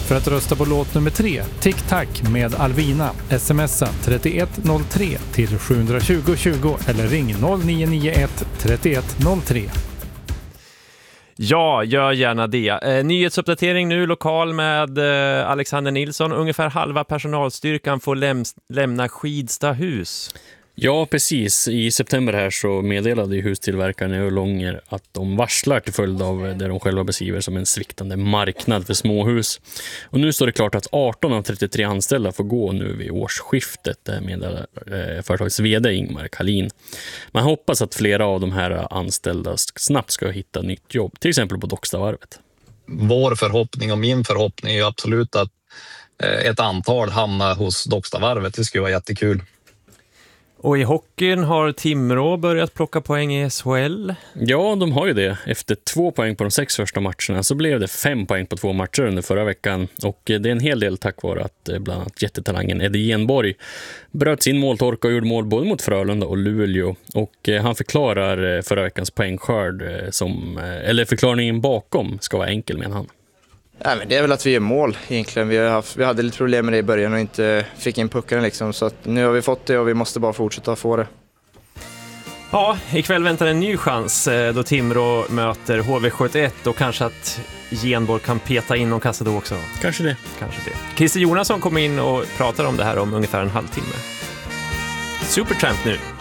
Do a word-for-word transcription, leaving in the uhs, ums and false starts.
För att rösta på låt nummer tre, Tic Tac med Alvina, smsa trettioett noll tre till sju tjugo tjugo eller ring noll nio nio ett trettioett noll tre. Ja, gör gärna det. Eh, nyhetsuppdatering nu lokal med eh, Alexander Nilsson. Ungefär halva personalstyrkan får läm- lämna Skidstahus. Ja, precis. I september här så meddelade ju hustillverkaren i Långer att de varslar till följd av det de själva beskriver som en sviktande marknad för småhus. Och nu står det klart att arton av trettiotre anställda får gå nu vid årsskiftet, meddelar eh, företagets vd Ingmar Kalin. Man hoppas att flera av de här anställda snabbt ska hitta nytt jobb, till exempel på Dockstavarvet. Vår förhoppning och min förhoppning är ju absolut att eh, ett antal hamnar hos Dockstavarvet. Det skulle vara jättekul. Och i hockeyn har Timrå börjat plocka poäng i S H L. Ja, de har ju det. Efter två poäng på de sex första matcherna så blev det fem poäng på två matcher under förra veckan. Och det är en hel del tack vare att bland annat jättetalangen Eddie Genborg bröt sin måltorka och gjorde mål både mot Frölunda och Luleå. Och han förklarar förra veckans poängskörd som, eller förklaringen bakom ska vara enkel, menar han. Ja, men det är väl att vi gör mål egentligen. Vi, har haft, vi hade lite problem med det i början och inte fick in puckarna liksom. Så att nu har vi fått det och vi måste bara fortsätta få det. Ja, ikväll väntar en ny chans då Timrå möter H V sjuttioett och kanske att Genborg kan peta in och kasta då också. Kanske det. Kanske det. Christer Jonasson kom in och pratar om det här om ungefär en halvtimme. Supertramp nu.